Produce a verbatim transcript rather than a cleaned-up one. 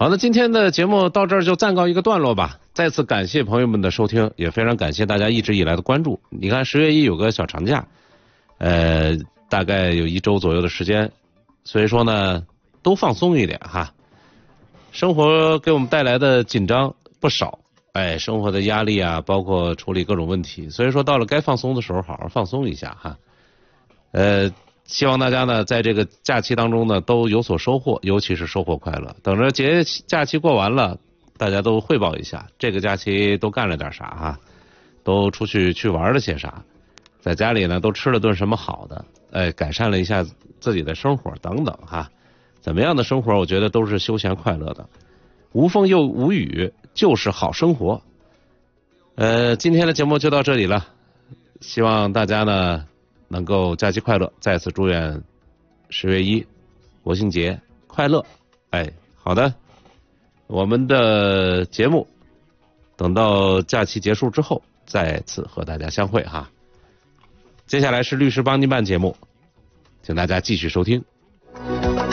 好，那今天的节目到这儿就暂告一个段落吧。再次感谢朋友们的收听，也非常感谢大家一直以来的关注。你看十月一有个小长假，呃，大概有一周左右的时间，所以说呢，都放松一点哈。生活给我们带来的紧张不少，哎，生活的压力啊，包括处理各种问题，所以说到了该放松的时候，好好放松一下哈。呃。希望大家呢，在这个假期当中呢，都有所收获，尤其是收获快乐。等着节假期过完了，大家都汇报一下，这个假期都干了点啥哈，都出去去玩了些啥，在家里呢都吃了顿什么好的，哎，改善了一下自己的生活等等哈。怎么样的生活，我觉得都是休闲快乐的，无风又无雨，就是好生活。呃，今天的节目就到这里了，希望大家呢。能够假期快乐，再次祝愿十月一国庆节快乐。哎，好的，我们的节目等到假期结束之后再次和大家相会哈。接下来是律师帮您办节目，请大家继续收听。